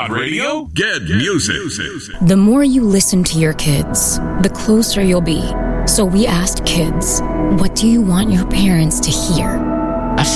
Radio? Get music. The more you listen to your kids, the closer you'll be. So we asked kids, what do you want your parents to hear?